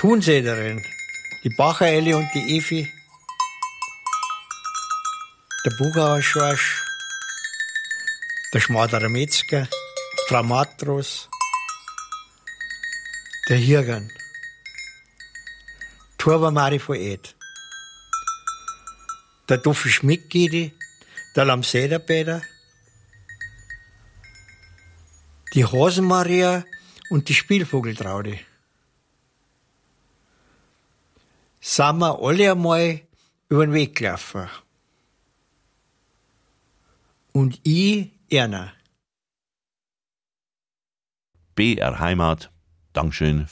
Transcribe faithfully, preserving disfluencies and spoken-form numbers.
Thunsäderin, die Bacher-Elli und die Evi, der Bugauer Schorsch, der Schmaderer Metzger, Frau Matros, der Hirgern, Torber Mari von Ed, der Doffi Schmidt-Gidi, der Lamsederbäder, die Hasenmaria und die Spielvogeltraude. Sind wir alle einmal über den Weg gelaufen. Und ich, Erna. B R Heimat, Dankeschön